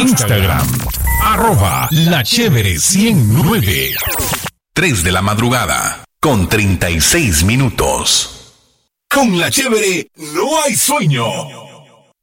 Instagram, @lachévere109. 3 de la madrugada, con 36 minutos. Con La Chévere no hay sueño.